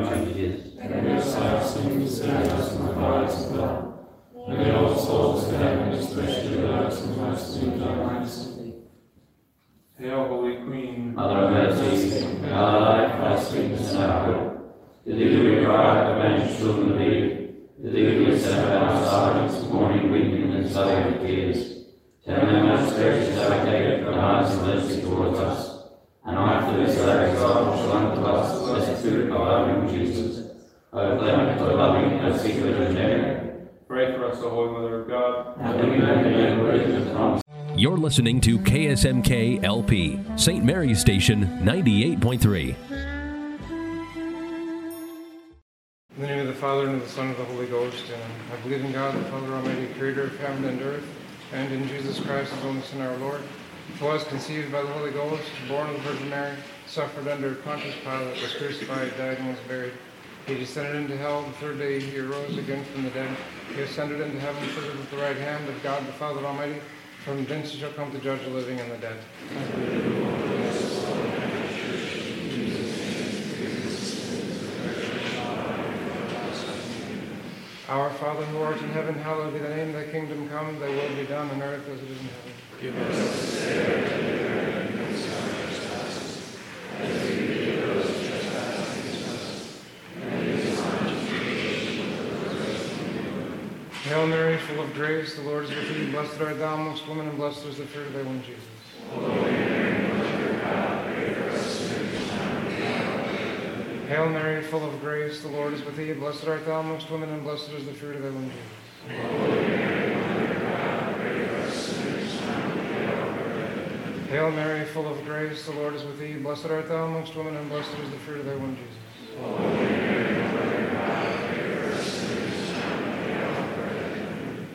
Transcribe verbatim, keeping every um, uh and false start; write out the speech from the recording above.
changes. And your sacrifice save us from the fires of hell. Lead all souls to heaven, especially those who most need thy mercy. Hail, Holy Queen, Mother of mercy, our life, our sweetness, and our hope. To thee we cry, the banished children of Eve. To thee we send our silence, mourning, weeping, and sighing with tears. Tell me, most gracious advocate, for eyes of mercy towards us. And after this thy exile shall unto us, blessed fruit of our womb, Jesus. O clement, O loving, O sweet Virgin Mary, pray for us, O Holy Mother of God. that we may be worthy of the promise. You're listening to K S M K L P, Saint Mary's Station, ninety-eight point three. In the name of the Father, and of the Son, and of the Holy Ghost, and I believe in God, the Father Almighty, creator of heaven and earth, and in Jesus Christ, his only Son, our Lord, who was conceived by the Holy Ghost, born of the Virgin Mary, suffered under Pontius Pilate, was crucified, died, and was buried. He descended into hell. The third day he arose again from the dead. He ascended into heaven, seated at the right hand of God, the Father Almighty. From thence he shall come to judge the living and the dead. Our Father who art in heaven, hallowed be thy name. Thy kingdom come, thy will be done on earth as it is in heaven. Give us this day our daily bread, and forgive us our trespasses, as we forgive those who trespass against us. And lead us not into temptation, but deliver us from evil. Hail Mary, full of grace, the Lord is with thee. Blessed art thou amongst women, and blessed is the fruit of thy womb, Jesus. Holy Mary, Mother of God, pray for us sinners, now and at the hour of our death. Hail Mary, full of grace, the Lord is with thee. Blessed art thou amongst women, and blessed is the fruit of thy womb, Jesus. Holy Mary, Mother of God, pray for us sinners, now and at the hour of our death. Hail Mary, full of grace, the Lord is with thee. Blessed art thou amongst women, and blessed is the fruit of thy womb, Jesus.